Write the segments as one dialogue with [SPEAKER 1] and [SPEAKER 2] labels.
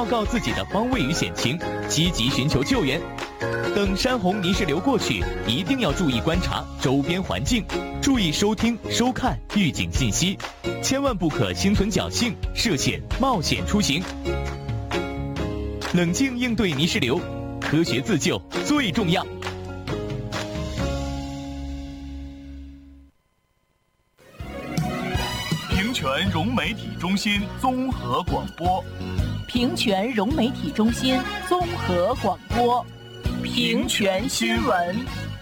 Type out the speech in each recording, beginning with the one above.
[SPEAKER 1] 报告自己的方位与险情，积极寻求救援。等山洪泥石流过去，一定要注意观察周边环境，注意收听、收看预警信息，千万不可心存侥幸，涉险冒险出行。冷静应对泥石流，科学自救最重要。
[SPEAKER 2] 平泉融媒体中心综合广播，
[SPEAKER 3] 平泉融媒体中心综合广播，平泉新闻。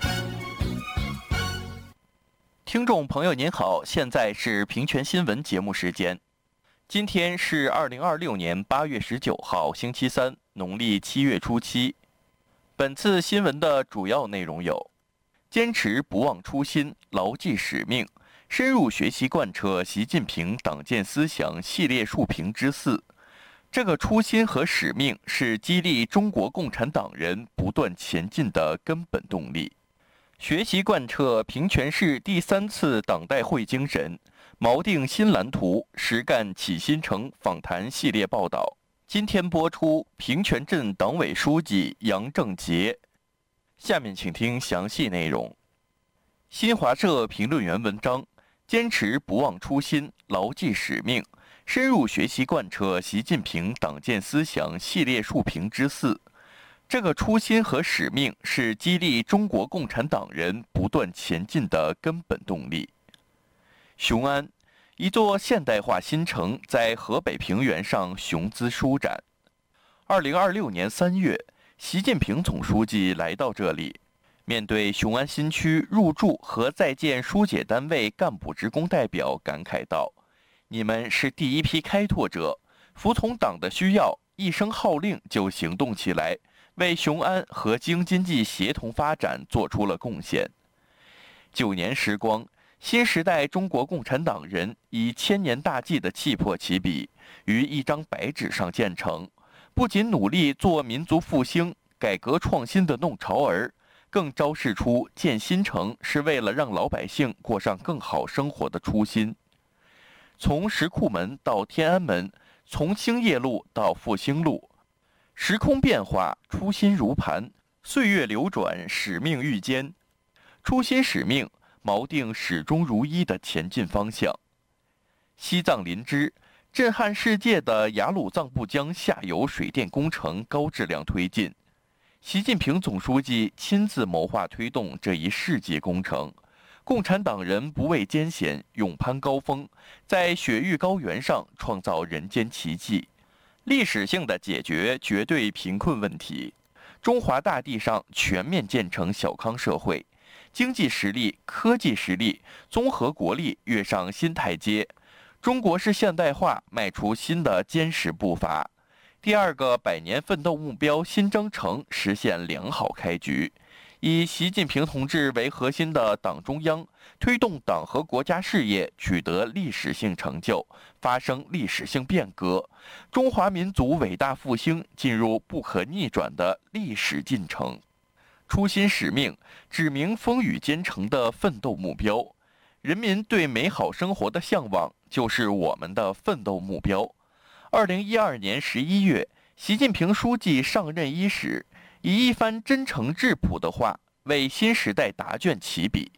[SPEAKER 4] 听众朋友您好，现在是平泉新闻节目时间。今天是2026年8月19号，星期三，农历7月初7。本次新闻的主要内容有：坚持不忘初心，牢记使命，深入学习贯彻习近平党建思想系列述评之4。这个初心和使命是激励中国共产党人不断前进的根本动力。学习贯彻平泉市第3次党代会精神，锚定新蓝图，实干启新城访谈系列报道。今天播出平泉镇党委书记杨正杰。下面请听详细内容。新华社评论员文章：坚持不忘初心，牢记使命，深入学习贯彻习近平党建思想系列述评之4。这个初心和使命是激励中国共产党人不断前进的根本动力。雄安，一座现代化新城在河北平原上雄姿舒展。2026年3月，习近平总书记来到这里，面对雄安新区入驻和在建疏解单位干部职工代表，感慨道：“你们是第一批开拓者，服从党的需要，一声号令就行动起来，为雄安和京津冀协同发展做出了贡献。9年时光，新时代中国共产党人以千年大计的气魄起笔，于一张白纸上建成，不仅努力做民族复兴、改革创新的弄潮儿，更昭示出建新城是为了让老百姓过上更好生活的初心。从石库门到天安门，从兴业路到复兴路，时空变化，初心如磐，岁月流转，使命愈坚。初心使命锚定始终如一的前进方向。西藏林芝，震撼世界的雅鲁藏布江下游水电工程高质量推进。习近平总书记亲自谋划推动这一世纪工程，共产党人不畏艰险，勇攀高峰，在雪域高原上创造人间奇迹，历史性的解决绝对贫困问题。中华大地上全面建成小康社会，经济实力、科技实力、综合国力跃上新台阶，中国式现代化迈出新的坚实步伐。第2个100年奋斗目标新征程实现良好开局。以习近平同志为核心的党中央推动党和国家事业取得历史性成就，发生历史性变革，中华民族伟大复兴进入不可逆转的历史进程。初心使命指明风雨兼程的奋斗目标，人民对美好生活的向往就是我们的奋斗目标。2012年11月，习近平书记上任伊始，以一番真诚质朴的话为新时代答卷起笔。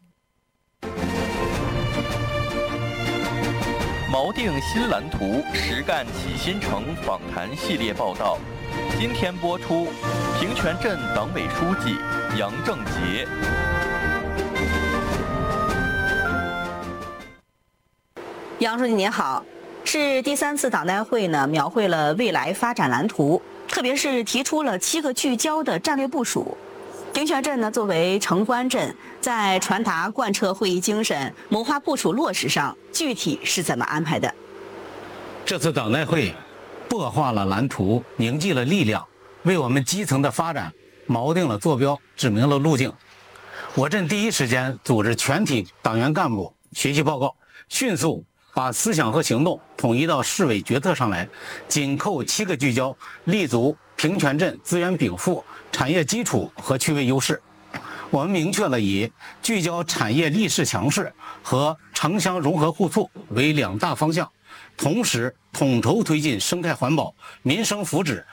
[SPEAKER 4] 锚定新蓝图，实干启新城访谈系列报道。今天播出平泉镇党委书记杨正杰。
[SPEAKER 5] 杨书记您好，是第3次党代会呢，描绘了未来发展蓝图，特别是提出了7个聚焦的战略部署。平泉镇呢，作为城关镇，在传达贯彻会议精神、谋划部署落实上，具体是怎么安排的？
[SPEAKER 6] 这次党代会擘画了蓝图，凝聚了力量，为我们基层的发展锚定了坐标，指明了路径。我镇第一时间组织全体党员干部学习报告，迅速把思想和行动统一到市委决策上来，紧扣7个聚焦，立足平泉镇资源禀赋、产业基础和区位优势。我们明确了以聚焦产业力势强势和城乡融合互促为2大方向，同时统筹推进生态环保、民生福祉